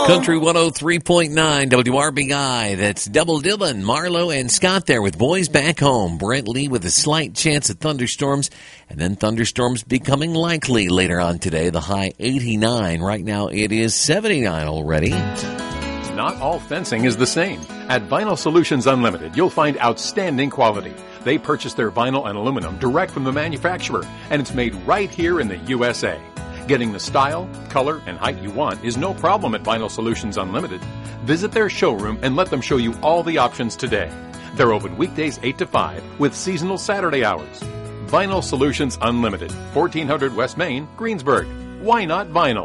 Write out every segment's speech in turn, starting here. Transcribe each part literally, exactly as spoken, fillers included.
Country one oh three point nine W R B I. That's Double Dylan, Marlo, and Scott there with Boys Back Home. Brent Lee with a slight chance of thunderstorms, and then thunderstorms becoming likely later on today. The high eighty-nine. Right now it is seventy-nine already. Not all fencing is the same. At Vinyl Solutions Unlimited, you'll find outstanding quality. They purchase their vinyl and aluminum direct from the manufacturer, and it's made right here in the U S A. Getting the style, color, and height you want is no problem at Vinyl Solutions Unlimited. Visit their showroom and let them show you all the options today. They're open weekdays eight to five with seasonal Saturday hours. Vinyl Solutions Unlimited, fourteen hundred West Main, Greensburg. Why not vinyl?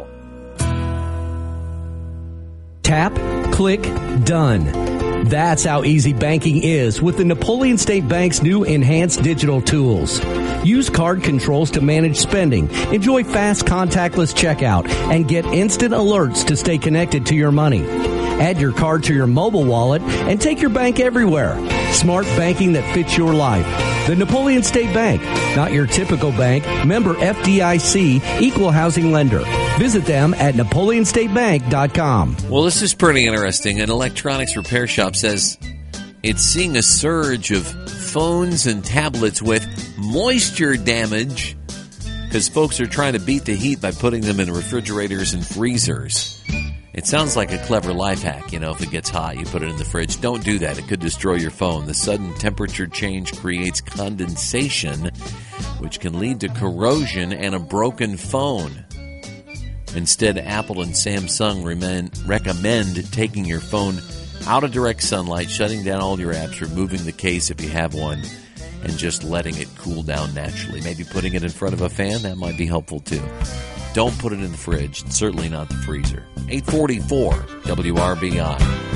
Tap, click, done. That's how easy banking is with the Napoleon State Bank's new enhanced digital tools. Use card controls to manage spending, enjoy fast contactless checkout, and get instant alerts to stay connected to your money. Add your card to your mobile wallet and take your bank everywhere. Smart banking that fits your life. The Napoleon State Bank, not your typical bank, member F D I C, equal housing lender. Visit them at napoleon state bank dot com. Well, this is pretty interesting. An electronics repair shop says it's seeing a surge of phones and tablets with moisture damage because folks are trying to beat the heat by putting them in refrigerators and freezers. It sounds like a clever life hack. You know, if it gets hot, you put it in the fridge. Don't do that. It could destroy your phone. The sudden temperature change creates condensation, which can lead to corrosion and a broken phone. Instead, Apple and Samsung recommend taking your phone out of direct sunlight, shutting down all your apps, removing the case if you have one, and just letting it cool down naturally. Maybe putting it in front of a fan, that might be helpful too. Don't put it in the fridge, and certainly not the freezer. eight forty-four W R B I.